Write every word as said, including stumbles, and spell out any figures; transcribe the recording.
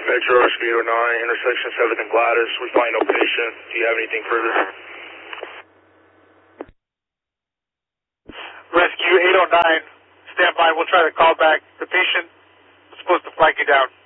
Metro Rescue eight oh nine, intersection seventh and Gladys. We find no patient. Do you have anything further? Rescue eight oh nine, stand by. We'll try to call back. The patient was supposed to flag you down.